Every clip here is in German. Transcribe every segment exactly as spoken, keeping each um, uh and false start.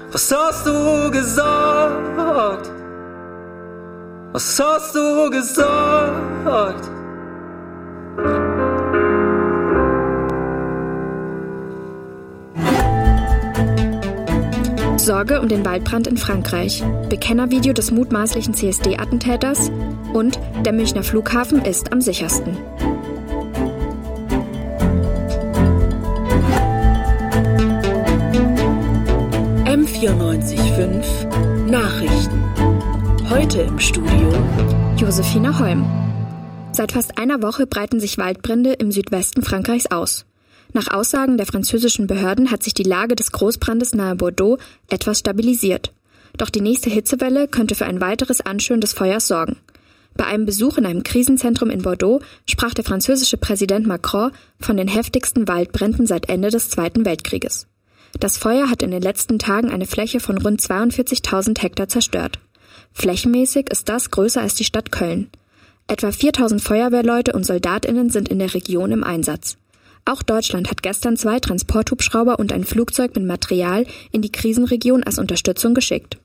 Was hast du gesagt? Was hast du gesagt? Sorge um den Waldbrand in Frankreich, Bekennervideo des mutmaßlichen C S D-Attentäters und der Münchner Flughafen ist am sichersten. M vierundneunzig Komma fünf Nachrichten. Heute im Studio Josephine Holm. Seit fast einer Woche breiten sich Waldbrände im Südwesten Frankreichs aus. Nach Aussagen der französischen Behörden hat sich die Lage des Großbrandes nahe Bordeaux etwas stabilisiert. Doch die nächste Hitzewelle könnte für ein weiteres Anschüren des Feuers sorgen. Bei einem Besuch in einem Krisenzentrum in Bordeaux sprach der französische Präsident Macron von den heftigsten Waldbränden seit Ende des Zweiten Weltkrieges. Das Feuer hat in den letzten Tagen eine Fläche von rund zweiundvierzigtausend Hektar zerstört. Flächenmäßig ist das größer als die Stadt Köln. Etwa viertausend Feuerwehrleute und SoldatInnen sind in der Region im Einsatz. Auch Deutschland hat gestern zwei Transporthubschrauber und ein Flugzeug mit Material in die Krisenregion als Unterstützung geschickt.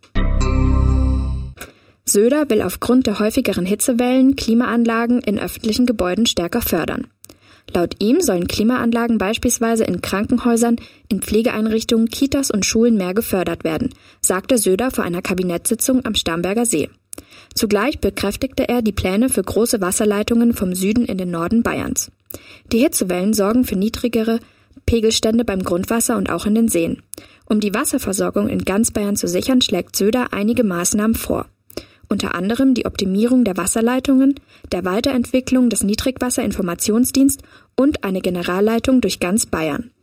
Söder will aufgrund der häufigeren Hitzewellen Klimaanlagen in öffentlichen Gebäuden stärker fördern. Laut ihm sollen Klimaanlagen beispielsweise in Krankenhäusern, in Pflegeeinrichtungen, Kitas und Schulen mehr gefördert werden, sagte Söder vor einer Kabinettssitzung am Starnberger See. Zugleich bekräftigte er die Pläne für große Wasserleitungen vom Süden in den Norden Bayerns. Die Hitzewellen sorgen für niedrigere Pegelstände beim Grundwasser und auch in den Seen. Um die Wasserversorgung in ganz Bayern zu sichern, schlägt Söder einige Maßnahmen vor. Unter anderem die Optimierung der Wasserleitungen, der Weiterentwicklung des Niedrigwasserinformationsdienst und eine Generalleitung durch ganz Bayern.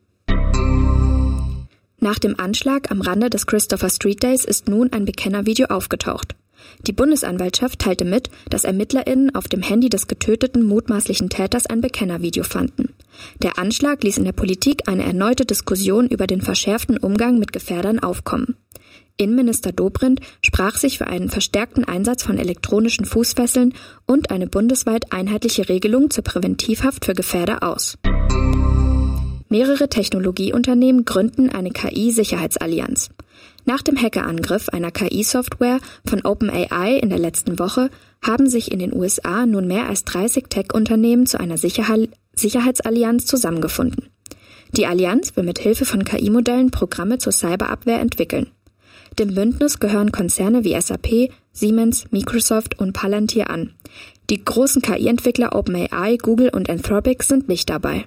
Nach dem Anschlag am Rande des Christopher Street Days ist nun ein Bekennervideo aufgetaucht. Die Bundesanwaltschaft teilte mit, dass ErmittlerInnen auf dem Handy des getöteten mutmaßlichen Täters ein Bekennervideo fanden. Der Anschlag ließ in der Politik eine erneute Diskussion über den verschärften Umgang mit Gefährdern aufkommen. Innenminister Dobrindt sprach sich für einen verstärkten Einsatz von elektronischen Fußfesseln und eine bundesweit einheitliche Regelung zur Präventivhaft für Gefährder aus. Mehrere Technologieunternehmen gründen eine K I-Sicherheitsallianz. Nach dem Hackerangriff einer K I-Software von OpenAI in der letzten Woche haben sich in den U S A nun mehr als dreißig Tech-Unternehmen zu einer Sicherheit- Sicherheitsallianz zusammengefunden. Die Allianz will mit Hilfe von K I-Modellen Programme zur Cyberabwehr entwickeln. Dem Bündnis gehören Konzerne wie S A P, Siemens, Microsoft und Palantir an. Die großen K I-Entwickler OpenAI, Google und Anthropic sind nicht dabei.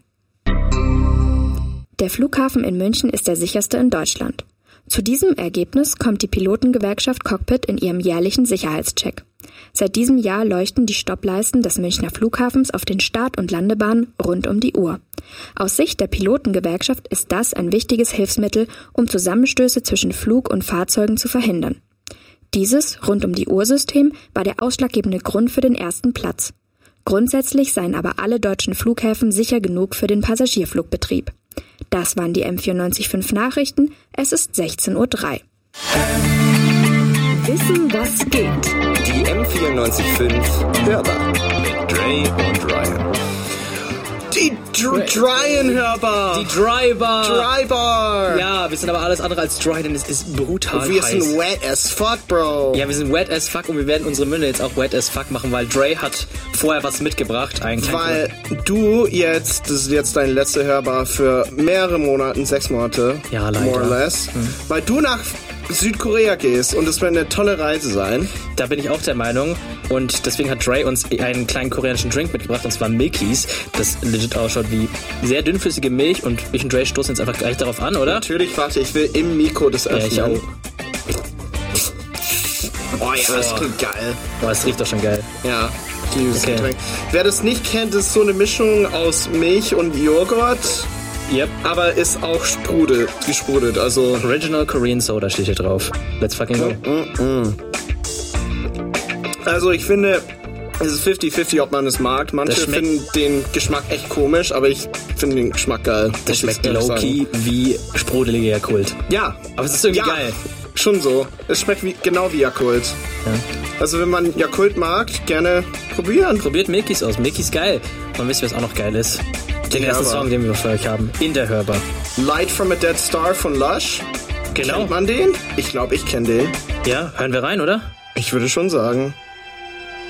Der Flughafen in München ist der sicherste in Deutschland. Zu diesem Ergebnis kommt die Pilotengewerkschaft Cockpit in ihrem jährlichen Sicherheitscheck. Seit diesem Jahr leuchten die Stoppleisten des Münchner Flughafens auf den Start- und Landebahnen rund um die Uhr. Aus Sicht der Pilotengewerkschaft ist das ein wichtiges Hilfsmittel, um Zusammenstöße zwischen Flug und Fahrzeugen zu verhindern. Dieses Rund-um-die-Uhr-System war der ausschlaggebende Grund für den ersten Platz. Grundsätzlich seien aber alle deutschen Flughäfen sicher genug für den Passagierflugbetrieb. Das waren die M vierundneunzig Komma fünf Nachrichten. Es ist sechzehn Uhr drei. Wissen, was geht. Die M vierundneunzig Komma fünf Hörbar mit Dre und Ryan. Die Dr- Dryan-Hörbar. Die Drybar. Drybar. Ja, wir sind aber alles andere als dry, denn es ist brutal Wir heiß. sind wet as fuck, Bro. Ja, wir sind wet as fuck und wir werden unsere Münder jetzt auch wet as fuck machen, weil Dre hat vorher was mitgebracht. Eigentlich. Weil du jetzt, das ist jetzt deine letzte Hörbar für mehrere Monate, sechs Monate. Ja, leider. More or less. Mhm. Weil du nach Südkorea gehst und das wird eine tolle Reise sein. Da bin ich auch der Meinung. Und deswegen hat Dre uns einen kleinen koreanischen Drink mitgebracht, und zwar Milkies, das legit ausschaut wie sehr dünnflüssige Milch. Und ich und Dre stoßen jetzt einfach gleich darauf an, oder? Natürlich, warte, ich will im Mikro das öffnen. Ja, ich auch. Oh ja, das klingt geil. Oh, das riecht doch schon geil. Ja, ich liebe das Okay. Getränk. Wer das nicht kennt, ist so eine Mischung aus Milch und Joghurt. Yep. Aber ist auch sprudelt, gesprudelt, also... Original Korean Soda steht hier drauf. Let's fucking go. Mm, mm, mm. Also ich finde, es ist fifty fifty, ob man es mag. Manche finden den Geschmack echt komisch, aber ich finde den Geschmack geil. Das schmeckt low-key wie sprudelige Yakult. Ja. Aber es ist irgendwie ja, geil. Schon so. Es schmeckt wie, genau wie Yakult. Ja. Also wenn man Yakult mag, gerne probieren. Probiert Milkies aus. Milkies geil. Und wisst ihr, was auch noch geil ist? Den Die ersten Hörbar. Song, den wir für euch haben. In der Hörbar. Light from a Dead Star von Lush. Genau. Kennt man den? Ich glaube, ich kenne den. Ja, hören wir rein, oder? Ich würde schon sagen.